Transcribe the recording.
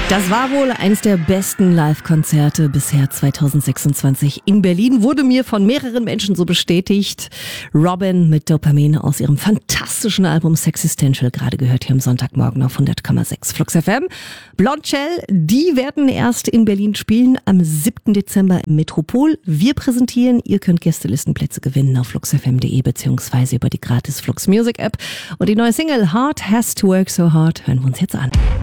Das war wohl eines der besten Live-Konzerte bisher 2026 in Berlin. Wurde mir von mehreren Menschen so bestätigt. Robin mit Dopamin aus ihrem fantastischen Album Sexistential, gerade gehört hier am Sonntagmorgen auf 100,6 Flux FM. Blondshell, die werden erst in Berlin spielen am 7. Dezember im Metropol. Wir präsentieren, ihr könnt Gästelistenplätze gewinnen auf fluxfm.de beziehungsweise über die gratis Flux Music App. Und die neue Single Heart Has to Work So Hard hören wir uns jetzt an.